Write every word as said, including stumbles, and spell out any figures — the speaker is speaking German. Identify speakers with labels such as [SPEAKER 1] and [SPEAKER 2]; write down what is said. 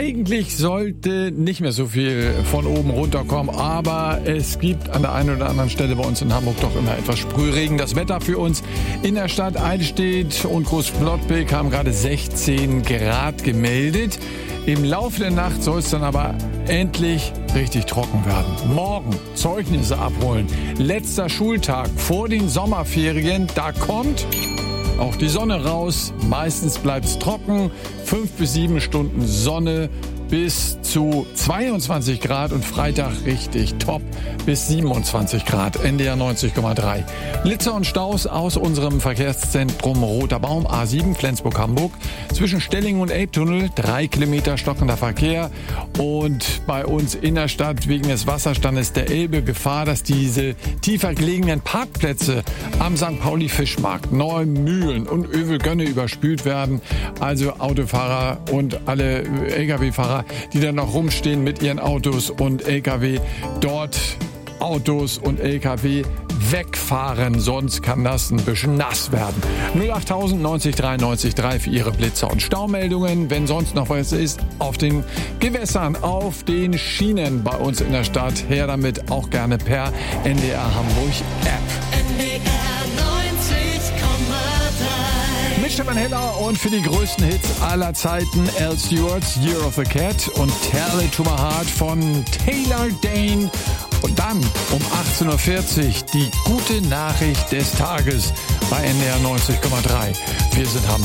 [SPEAKER 1] Eigentlich sollte nicht mehr so viel von oben runterkommen, aber es gibt an der einen oder anderen Stelle bei uns in Hamburg doch immer etwas Sprühregen. Das Wetter für uns in der Stadt Eidelstedt und Großflottbek haben gerade sechzehn Grad gemeldet. Im Laufe der Nacht soll es dann aber endlich richtig trocken werden. Morgen Zeugnisse abholen. Letzter Schultag vor den Sommerferien. Da kommt auch die Sonne raus. Meistens bleibt es trocken. Fünf bis sieben Stunden Sonne bis zu zweiundzwanzig Grad und Freitag richtig top bis siebenundzwanzig Grad. N D R neunzig Komma drei. Blitzer und Staus aus unserem Verkehrszentrum Roter Baum A sieben Flensburg-Hamburg. Zwischen Stelling und Elbtunnel drei Kilometer stockender Verkehr. Und bei uns in der Stadt wegen des Wasserstandes der Elbe Gefahr, dass diese tiefer gelegenen Parkplätze am Sankt Pauli Fischmarkt, Neumühlen und Övelgönne überspült werden. Also Autofahrer und alle L K W-Fahrer, die dann noch rumstehen mit ihren Autos und L K W, dort Autos und L K W wegfahren, sonst kann das ein bisschen nass werden. null acht tausend neunzig dreiundneunzig drei für Ihre Blitzer und Staumeldungen. Wenn sonst noch was ist, auf den Gewässern, auf den Schienen bei uns in der Stadt, her damit, auch gerne per N D R Hamburg App.
[SPEAKER 2] N D R neunzig Komma drei.
[SPEAKER 1] Mit Stefan Heller und für die größten Hits aller Zeiten Al Stewart's Year of the Cat und Tell It to My Heart von Taylor Dane. Und dann um achtzehn Uhr vierzig die gute Nachricht des Tages bei N D R neunzig Komma drei. Wir sind Hamburg.